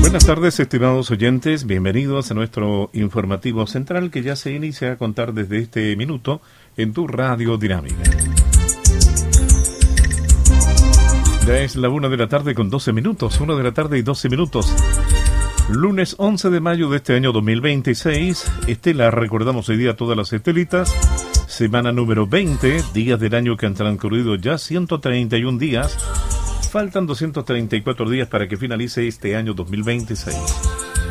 Buenas tardes, estimados oyentes, bienvenidos a nuestro informativo central que ya se inicia a contar desde este minuto en tu radio dinámica. Ya es la 1 de la tarde con 12 minutos, 1 de la tarde y 12 minutos. Lunes 11 de mayo de este año 2026, Estela, recordamos hoy día todas las estelitas, semana número 20, días del año que han transcurrido ya 131 días, faltan 234 días para que finalice este año 2026.